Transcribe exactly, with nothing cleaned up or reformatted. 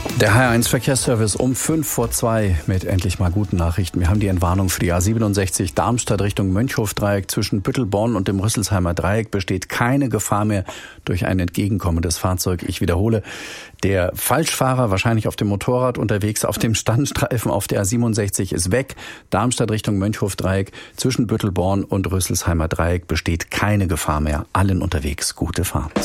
Der H R eins Verkehrsservice um fünf vor zwei mit endlich mal guten Nachrichten. Wir haben die Entwarnung für die A siebenundsechzig Darmstadt Richtung Mönchhof-Dreieck. Zwischen Büttelborn und dem Rüsselsheimer Dreieck besteht keine Gefahr mehr durch ein entgegenkommendes Fahrzeug. Ich wiederhole, der Falschfahrer, wahrscheinlich auf dem Motorrad unterwegs, auf dem Standstreifen auf der A siebenundsechzig ist weg. Darmstadt Richtung Mönchhof-Dreieck. Zwischen Büttelborn und Rüsselsheimer Dreieck besteht keine Gefahr mehr. Allen unterwegs gute Fahrt.